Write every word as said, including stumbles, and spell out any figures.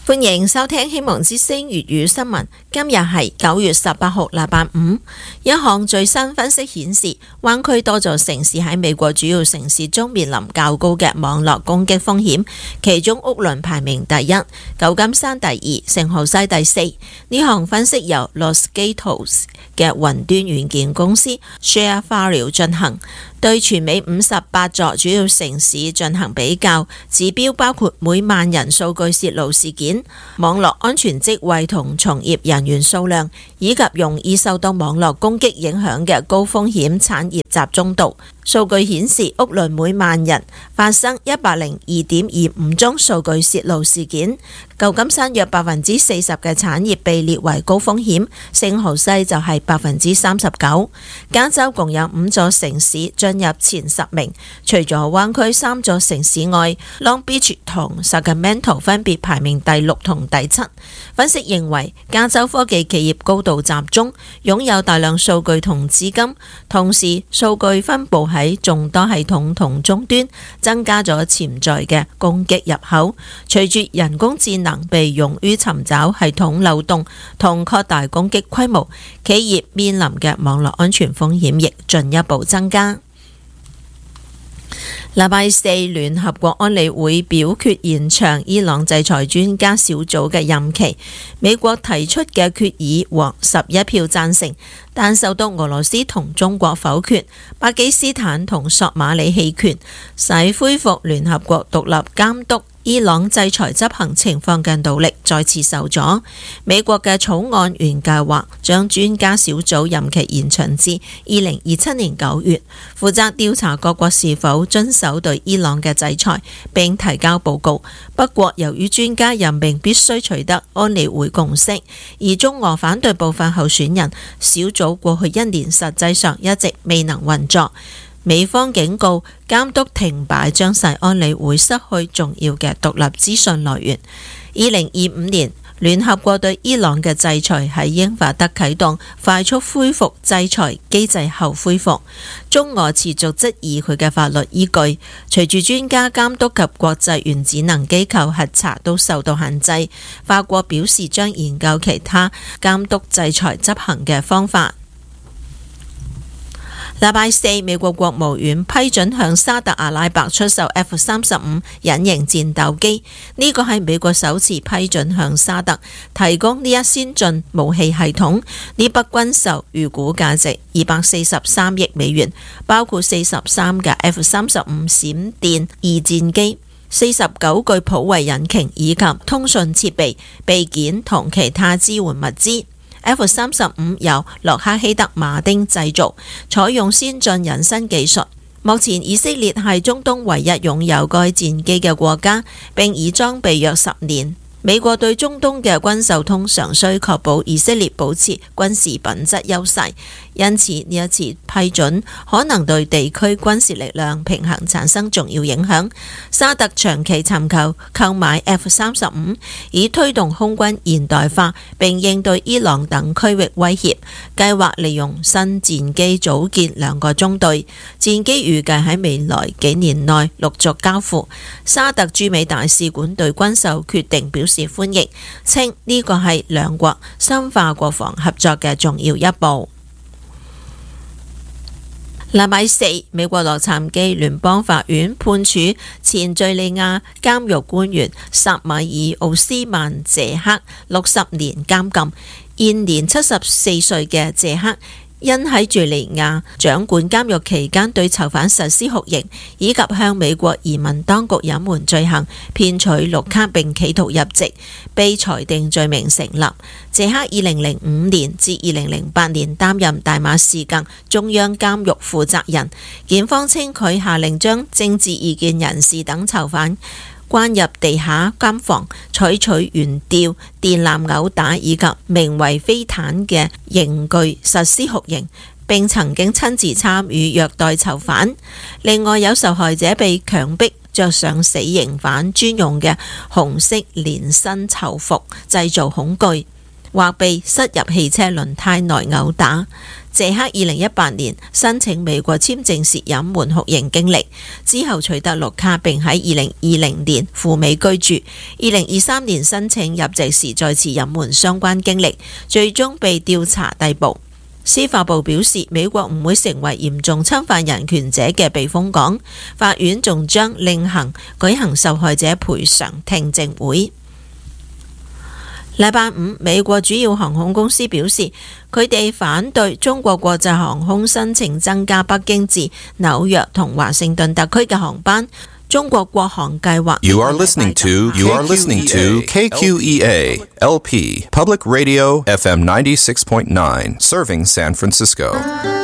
歡迎收聽希望之聲粵語新聞。今日係九月十八號，禮拜五。一項最新分析顯示，灣區多座城市喺美國主要城市中面臨較高嘅網絡攻擊風險，其中屋崙排名第一，舊金山第二，聖荷西第四。呢項分析由 Los Gatos 嘅雲端軟件公司 ShareFile 進行，對全美五十八座主要城市進行比較，指標包括每萬人數據洩露事件、網絡安全職位同從業人員數量，以及容易受到網絡攻擊影響嘅高風險產業集中度。數據顯示，屋崙每萬人發生一百零二點二五宗數據洩露事件。舊金山約百分之四十嘅產業被列為高風險，聖荷西就係百分之三十九。加州共有五座城市進入前十名，除咗灣區三座城市外， Long Beach 同 Sacramento 分別排名第六同第七。分析認為，加州科技企業高度集中，擁有大量數據同資金，同時數據分佈喺眾多系統同終端，增加咗潛在嘅攻擊入口。隨住人工智能被用於尋找系統漏洞同擴大攻擊規模，企業面臨嘅網絡安全風險亦進一步增加。禮拜四，聯合國安理會表決延長伊朗制裁專家小組嘅任期。美國提出嘅決議獲十一票贊成，但受到俄羅斯同中國否決，巴基斯坦同索馬里棄權，使恢復聯合國獨立監督伊朗制裁執行情況嘅努力再次受阻。美國嘅草案原計劃將專家小組任期延長至二零二七年九月，負責調查各國是否遵守對伊朗嘅制裁，並提交報告。不過，由於專家任命必須取得安理會共識，而中俄反對部分候選人，小組過去一年實際上一直未能運作。美方警告，監督停擺將使安理會失去重要嘅獨立資訊來源。二零二五年，聯合國對伊朗嘅制裁喺英法德啟動快速恢復制裁機制後恢復。中俄持續質疑佢嘅法律依據。隨住專家監督及國際原子能機構核查都受到限制，法國表示將研究其他監督制裁執行嘅方法。禮拜四，美國國務院批准向沙特阿拉伯出售 F 三十五隱形戰鬥機，呢個係美國首次批准向沙特提供呢一先進武器系統。呢筆軍售預估價值二百四十三億美元，包括四十三架 F 三十五閃電二戰機、四十九具普惠引擎以及通訊設備、備件同其他支援物資。F 三十五由洛克希德馬丁製造，採用先進隱身技術。目前以色列係中東唯一擁有該戰機嘅國家，並已裝備約十年。美國對中東嘅軍售通常需確保以色列保持軍事品質優勢，因此呢一次批准可能對地區軍事力量平衡產生重要影響。沙特長期尋求購買 F 三十五，以推動空軍現代化並應對伊朗等區域威脅，計劃利用新戰機組建兩個中隊，戰機預計喺未來幾年內陸續交付。沙特駐美大使館對軍售決定表示歡迎，稱呢個係兩國深化國防合作嘅重要一步。禮拜四，美國洛杉磯聯邦法院判處前敘利亞監獄官員薩米爾奧斯曼謝克六十年監禁。現年七十四歲嘅謝克，因喺敘利亞掌管監獄期間對囚犯實施酷刑，以及向美國移民當局隱瞞罪行、騙取綠卡並企圖入籍，被裁定罪名成立。謝克二零零五年至二零零八年擔任大馬士革中央監獄負責人。檢方稱佢下令將政治異見人士等囚犯關入地下監房，採取懸吊、電纜毆打以及名為飛毯嘅刑具實施酷刑，並曾經親自參與虐待囚犯。另外有受害者被強迫着上死刑犯專用嘅紅色連身囚服，製造恐懼，或被塞入汽車輪胎內毆打。 謝克二零一八年申請美國簽證時隱瞞酷刑經歷，之後取得綠卡，並喺二零二零年赴美居住。二零二三年申請入籍時再次隱瞞相關經歷，最終被調查逮捕。司法部表示，美國唔會成為嚴重侵犯人權者嘅避風港。法院仲將另行舉行受害者賠償聽證會。禮拜五，美國主要航空公司表示，佢哋反對中國國際航空申請增加北京至紐約同華盛頓特區嘅航班。中國國航計劃。 You are listening to You are listening to K Q E A L P Public Radio F M ninety-six point nine, serving San Francisco.